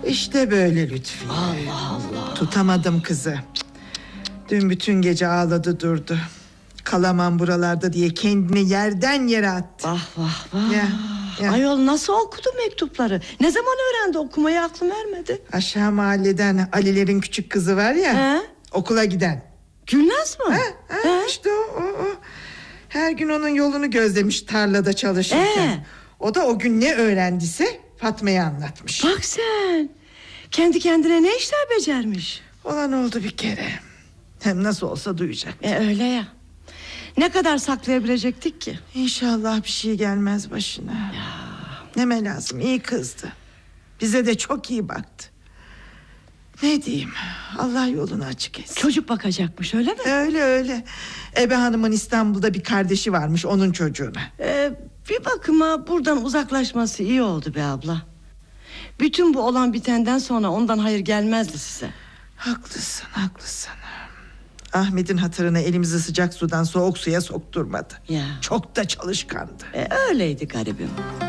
İşte böyle Lütfiye. Allah Allah. Tutamadım kızı. Dün bütün gece ağladı durdu. Kalamam buralarda diye kendini yerden yere attı. Vah vah vah. Ya. Ayol nasıl okudu mektupları? Ne zaman öğrendi okumayı, aklım ermedi. Aşağı mahalleden Alilerin küçük kızı var ya. He? Okula giden. Gülnaz mı? İşte o. Her gün onun yolunu gözlemiş tarlada çalışırken. O da o gün ne öğrendiyse Fatma'ya anlatmış. Bak sen. Kendi kendine ne işler becermiş. Olan oldu bir kere. Hem nasıl olsa duyacak. Öyle ya. Ne kadar saklayabilecektik ki? İnşallah bir şey gelmez başına. Neme lazım, iyi kızdı. Bize de çok iyi baktı. Ne diyeyim, Allah yolunu açık etsin. Çocuk bakacakmış, öyle mi? Öyle. Ebe Hanım'ın İstanbul'da bir kardeşi varmış, onun çocuğuna. Bir bakıma buradan uzaklaşması iyi oldu be abla. Bütün bu olan bitenden sonra ondan hayır gelmezdi size. Haklısın. Ahmet'in hatırına elimizi sıcak sudan soğuk suya sokturmadı. Ya. Çok da çalışkandı. Öyleydi garibim.